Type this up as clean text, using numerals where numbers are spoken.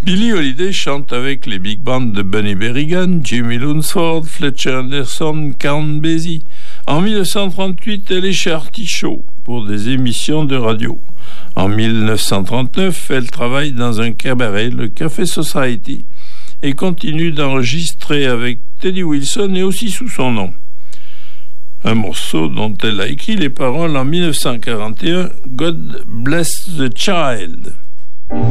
Billie Holiday chante avec les big bands de Bunny Berrigan, Jimmy Lunceford, Fletcher Anderson, Count Basie. En 1938, elle est chez Artie-Shaw pour des émissions de radio. En 1939, elle travaille dans un cabaret, le Café Society, et continue d'enregistrer avec Teddy Wilson et aussi sous son nom. Un morceau dont elle a écrit les paroles en 1941, God Bless the Child.